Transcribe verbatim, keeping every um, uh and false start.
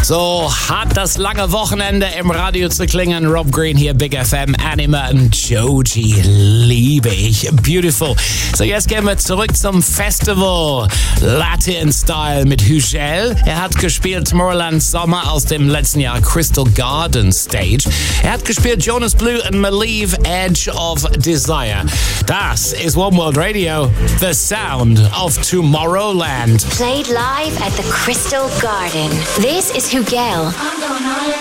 So hat das lange Wochenende im Radio zu klingen. Rob Green hier, Big F M, Anima und Joji liebe ich. Beautiful. So, jetzt gehen wir zurück zum Festival. Latin Style mit Hugel. Er hat gespielt Tomorrowland Sommer aus dem letzten Jahr Crystal Garden Stage. Er hat gespielt Jonas Blue und Malieve, Edge of Desire. Das ist One World Radio, the sound of Tomorrowland. Played live at the Crystal Garden. This is Hugel.